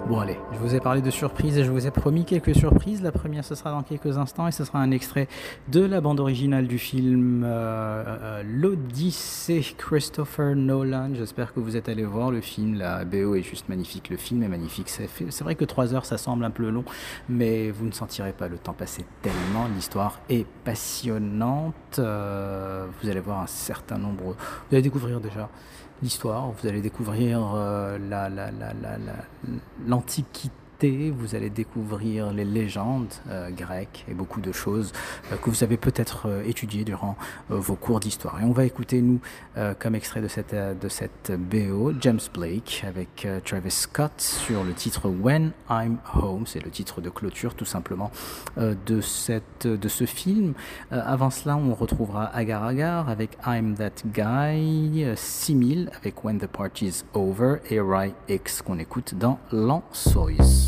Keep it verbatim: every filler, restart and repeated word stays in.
Bon allez, je vous ai parlé de surprises et je vous ai promis quelques surprises. La première, ce sera dans quelques instants et ce sera un extrait de la bande originale du film euh, euh, L'Odyssée, Christopher Nolan. J'espère que vous êtes allé voir le film. La B O est juste magnifique, le film est magnifique. C'est, fait, c'est vrai que trois heures, ça semble un peu long, mais vous ne sentirez pas le temps passer tellement. L'histoire est passionnante. Euh, vous allez voir un certain nombre... Vous allez découvrir déjà l'histoire, vous allez découvrir euh, la, la, la, la, la, l'Antiquité, vous allez découvrir les légendes euh, grecques et beaucoup de choses euh, que vous avez peut-être euh, étudiées durant euh, vos cours d'histoire. Et on va écouter, nous, euh, comme extrait de cette, euh, de cette B O, James Blake avec euh, Travis Scott sur le titre When I'm Home. C'est le titre de clôture, tout simplement, euh, de, cette, de ce film. Euh, avant cela, on retrouvera Agar Agar avec I'm That Guy, euh, six mille avec When the Party's Over et Rai X qu'on écoute dans Lançois.